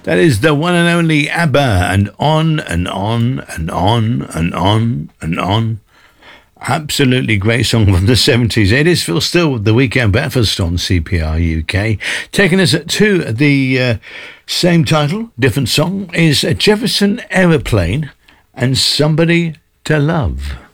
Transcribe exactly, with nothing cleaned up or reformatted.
That is the one and only ABBA, and on and on and on and on and on. Absolutely great song from the seventies. It is Phil Still with The Weekend Breakfast on C P R U K. Taking us to the uh, same title, different song, is Jefferson Aeroplane and Somebody to Love.